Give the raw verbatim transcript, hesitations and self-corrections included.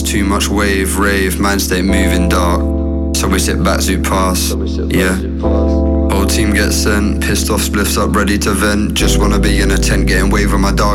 too much wave, rave, man stay moving dark. So we sit back, zoo pass, yeah. Whole team gets sent, pissed off, spliffs up, ready to vent. Just wanna be in a tent, getting wave with my dog.